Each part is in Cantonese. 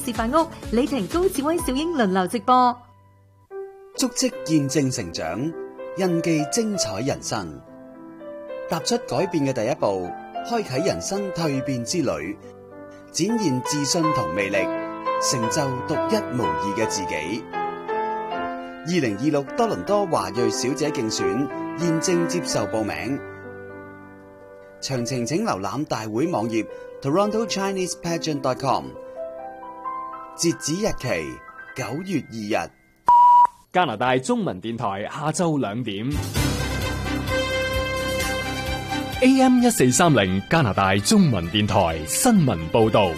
示範屋，李婷、高志威、小英輪流直播。 足跡見證成長，印記精彩人生。踏出改變嘅第一步，開啟人生蛻變之旅，展現自信同魅力，成就獨一無二嘅自己。2026多倫多華裔小姐競選現正接受報名，詳情請瀏覽大會網頁 TorontoChinesePageant.com。截止日期9月2日。 加拿大中文電台下晝2點。AM 1430加拿大中文電台新聞報道。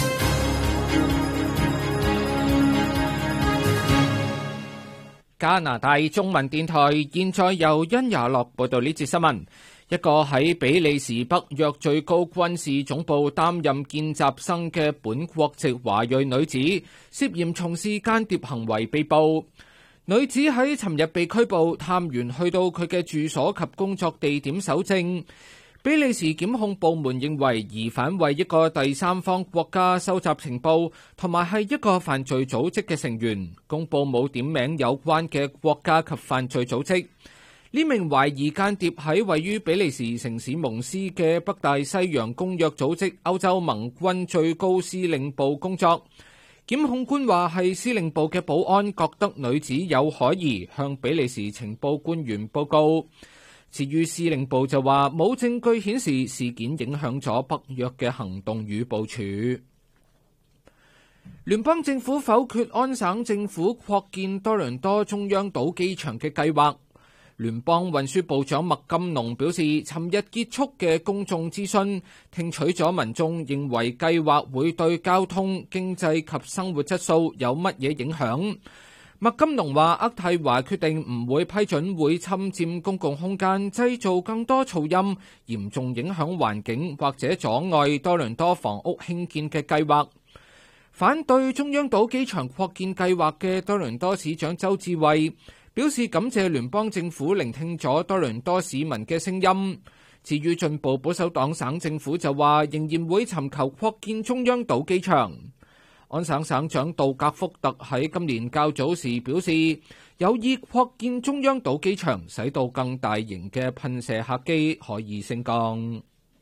加拿大中文電台現在由殷雅樂報道呢節新聞。一個喺比利時北約最高軍事總部擔任見習生嘅本國籍華裔女子，涉嫌從事間諜行為被捕。女子喺尋日被拘捕，探員去到佢嘅住所及工作地點搜證。比利時檢控部門認為疑犯為一個第三方國家收集情報，同埋係一個犯罪組織嘅成員。公佈冇點名有關嘅國家及犯罪組織。呢名懷疑間諜喺位於比利時城市蒙斯嘅北大西洋公約組織歐洲盟軍最高司令部工作。檢控官話係司令部嘅保安覺得女子有可疑，向比利時情報官員報告。至於司令部就話冇證據顯示事件影響咗北約嘅行動與部署。聯邦政府否決安省政府擴建多倫多中央島機場嘅計劃。聯邦運輸部長麥金農表示，尋日結束嘅公眾諮詢聽取咗民眾認為計劃會對交通、經濟及生活質素有乜嘢影響。麥金農話，渥太華決定唔會批准會侵佔公共空間、製造更多噪音、嚴重影響環境或者阻礙多倫多房屋興建嘅計劃。反對中央島機場擴建計劃嘅多倫多市長周志偉表示感謝聯邦政府聆聽咗多倫多市民嘅聲音。至於進步保守黨省政府就話仍然會尋求擴建中央島機場。安省省長杜格福特喺今年較早時表示有意擴建中央島機場，使到更大型嘅噴射客機可以升降。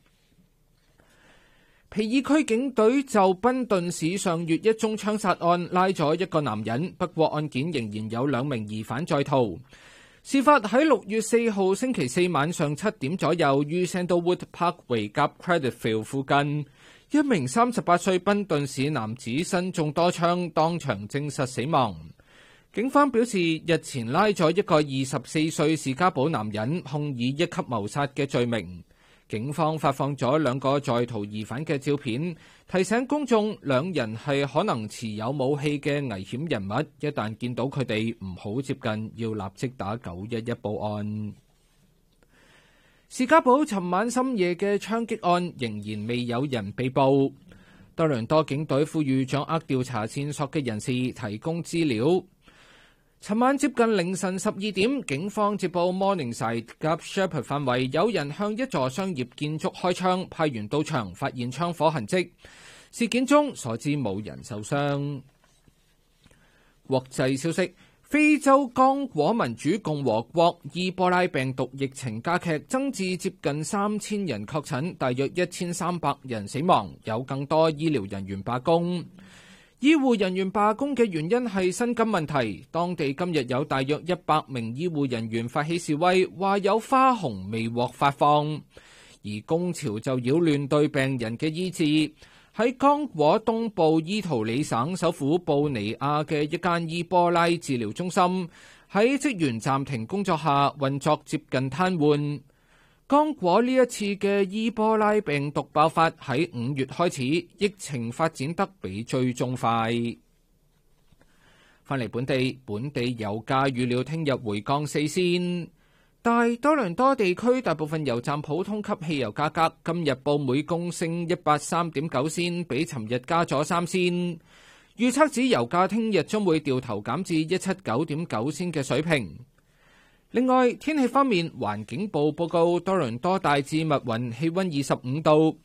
皮爾區警隊就賓頓市上月一宗槍殺案拉咗一個男人，不過案件仍然有2名疑犯在逃。事發喺6月4號星期四晚上7點左右，於 Sandalwood Parkway 夾 Creditfield 附近，一名38歲賓頓市男子身中多槍，當場證實死亡。警方表示，日前拉咗一個24歲士嘉堡男人，控以1級謀殺嘅罪名。警方發放咗2個在逃疑犯嘅照片，提醒公眾2人係可能持有武器嘅危險人物，一旦見到佢哋唔好接近，要立即打911報案。士嘉堡尋晚深夜嘅槍擊案仍然未有人被捕。多倫多警隊呼籲掌握調查線索嘅人士提供資料。尋晚接近凌晨12點，警方接報 Morningside 及 Shepherd 範圍有人向一座商業建築開槍，派員到場發現槍火痕跡。事件中所知冇人受傷。國際消息：非洲剛果民主共和國伊波拉病毒疫情加劇，增至接近3000人確診，大約1300人死亡，有更多醫療人員罷工。醫護人員罷工嘅原因係薪金問題。當地今日有大約100名醫護人員發起示威，話有花紅未獲發放，而工潮就擾亂對病人嘅醫治。喺剛果東部伊圖里省首府布尼亞嘅一間伊波拉治療中心，喺職員暫停工作下運作接近癱瘓。剛果呢一次嘅伊波拉病毒爆發喺5月開始，疫情發展得比追蹤快。翻嚟本地油價預料聽日回降4仙。大多倫多地區大部分油站普通級汽油價格今日報每公升183.9仙，比尋日加咗3仙。預測指油價聽日將會掉頭減至179.9仙嘅水平。另外，天氣方面，環境部報告多倫多大致密雲，氣溫25度。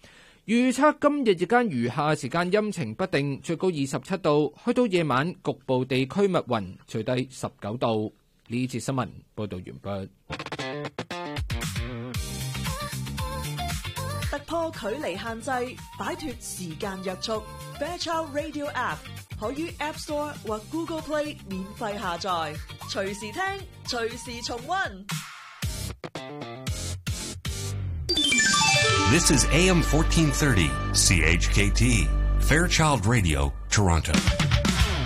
預測今日日間餘下時間陰晴不定，最高27度，去到夜晚局部地區密雲，最低19度。呢節新聞報道完畢。 突破距離限制，擺脫時間約束。Fairchild Radio App 可於 App Store 或 Google Play 免費下載，隨時聽，隨時重溫。 This is AM 1430, CHKT, Fairchild Radio, Toronto.